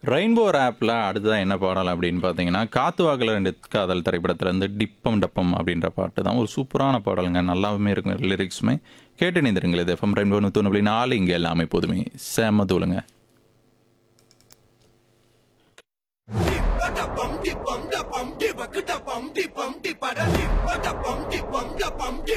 Rainbow ஆப்பில் அடுத்ததான் என்ன பாடல் அப்படின்னு பார்த்தீங்கன்னா, காத்து வாக்குல 2 காதல் திரைப்படத்துலேருந்து டிப்பம் டப்பம் அப்படின்ற பாட்டு தான் ஒரு சூப்பரான பாடலுங்க. நல்லாவுமே இருக்கும் லிரிக்ஸுமே. கேட்டு இணைந்திருங்கள். இது எஃப்எம் ரெயின்போ 101.4 இங்கே எல்லாமே எப்போதுமே செம்ம தூளுங்க. Dip-a-da-bum, dip-bum-da-bum, dip-a-ka-da-bum, dip-bum, dip-a-da, dip-a-da-bum, dip-bum-da-bum, dip